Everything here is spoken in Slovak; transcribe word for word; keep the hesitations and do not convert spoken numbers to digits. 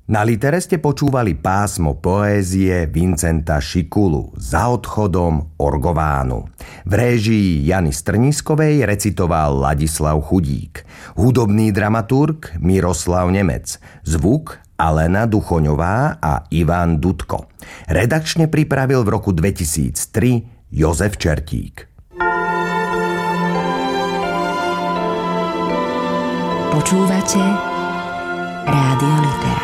Na Litere ste počúvali pásmo poézie Vincenta Šikulu Za odchodom Orgovánu. V réžii Jany Strniskovej recitoval Ladislav Chudík. Hudobný dramaturg Miroslav Nemec. Zvuk Alena Duchoňová a Ivan Dudko. Redakčne pripravil v roku dvetisíctri Jozef Čertík. Počúvate Rádio Litera.